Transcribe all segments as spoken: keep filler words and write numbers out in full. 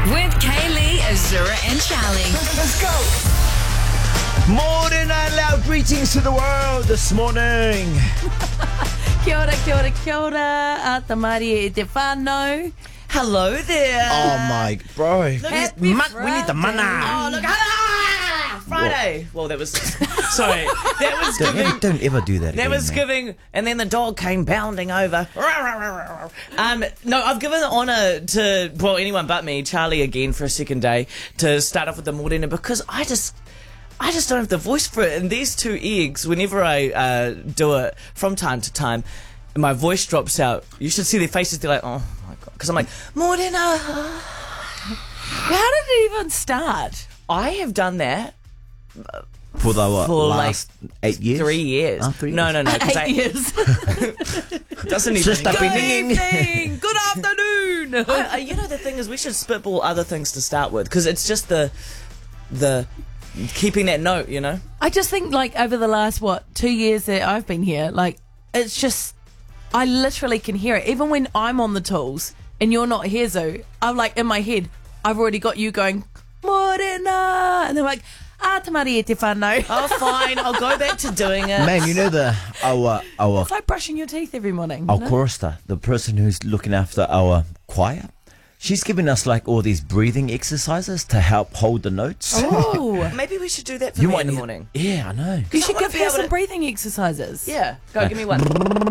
With Kaylee, Azura and Charlie. Let's go. Morning out loud. Greetings to the world this morning. Kia ora, kia ora, kia ora. Atamari e te whānau. Hello there. Oh my, bro. Happy Ma- we need the mana. Oh, look. Ah, Friday. Well, that was... Sorry. That was Don't giving... ever, don't ever do that again, That was man. giving, and then the dog came bounding over. Um, no, I've given the honour to, well, anyone but me, Charlie again for a second day, to start off with the morena because I just, I just don't have the voice for it. And these two eggs, whenever I uh, do it from time to time, my voice drops out. You should see their faces. They're like, oh my god, because I'm like, morena. How did it even start? I have done that For the what, for last eight years? three years. Oh, three no, years. no, no. 'cause I- Eight years. doesn't even. Just up Good in- evening. Good afternoon. I, I, you know, the thing is, we should spitball other things to start with because it's just the the keeping that note, you know. I just think, like, over the last, what, two years that I've been here, like, it's just, I literally can hear it. Even when I'm on the tools and you're not here, Zoo, I'm like, in my head, I've already got you going, Morena. And they're like, ah, tamari e te whānau. Oh, fine, I'll go back to doing it. Man, you know the our our It's like brushing your teeth every morning. our you know? chorister, the person who's looking after our choir. She's giving us like all these breathing exercises to help hold the notes. Oh, Maybe we should do that for me in the need- morning. Yeah, I know. you should I won't give be her able some to- breathing exercises. Yeah, go give me one.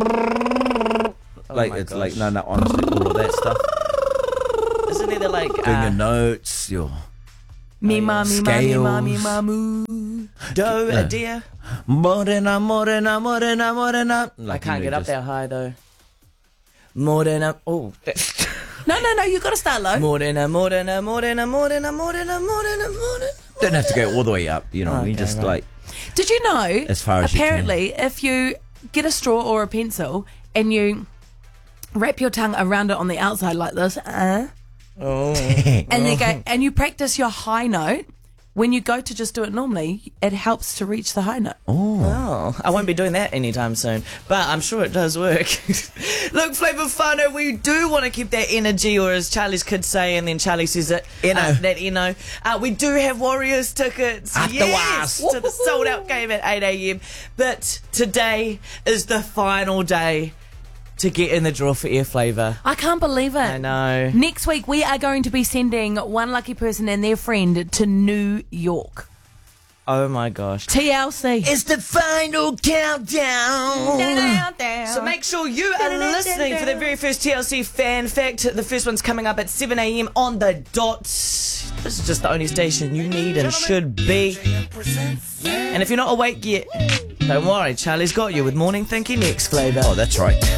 like my it's gosh. like no, no, honestly, all of that stuff. Isn't it like Doing uh, your notes, your Me ma, me ma, me ma, me Scales. ma, moo. do Yeah. a deer? morena, morena, morena, morena. I Like, can't you know, get up just- that high though. Morena, oh, that's No, no, no, you got to start low. morena, morena, morena, morena, morena, morena, morena. Don't have to go all the way up, you know. you Okay, just right. like Did you know, As far as you can. apparently, if you get a straw or a pencil and you wrap your tongue around it on the outside like this, uh, Oh, and you go and you practice your high note, when you go to just do it normally, it helps to reach the high note. oh, I won't be doing that anytime soon, but I'm sure it does work. Look, Flavour Whānau, we do want to keep that energy, or as Charlie's kids say, and then Charlie says it, Eno. uh, that Eno. Uh, we do have Warriors tickets, After yes, was. to the sold-out game at eight a.m. But today is the final day to get in the draw for Air Flavour. I can't believe it. I know. Next week, we are going to be sending one lucky person and their friend to New York. Oh my gosh. T L C. it's the final countdown. So make sure you are listening for the very first T L C fan fact. The first one's coming up at seven a.m. on the dot. This is just the only station you need and should be. And if you're not awake yet, don't worry, Charlie's got you with Morning Thinking next, Flavour. Oh, that's right.